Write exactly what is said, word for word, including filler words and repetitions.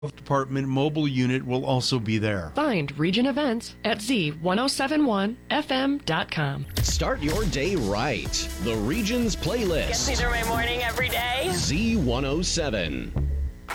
Health Department mobile unit will also be there. Find Region Events at Z ten seventy-one F M dot com. Start your day right. The Region's playlist. Gets me through my morning every day. Z one oh seven.